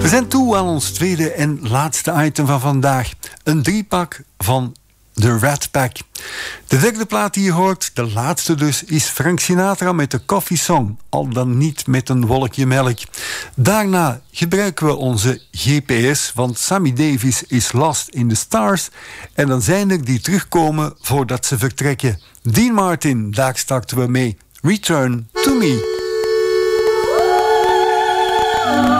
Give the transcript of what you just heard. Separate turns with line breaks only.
We zijn toe aan ons tweede en laatste item van vandaag. Een 3-pak van de Rat Pack. De derde plaat die je hoort, de laatste dus, is Frank Sinatra met de Coffee Song. Al dan niet met een wolkje melk. Daarna gebruiken we onze GPS, want Sammy Davis is lost in the stars. En dan zijn er die terugkomen voordat ze vertrekken. Dean Martin, daar starten we mee. Return to Me.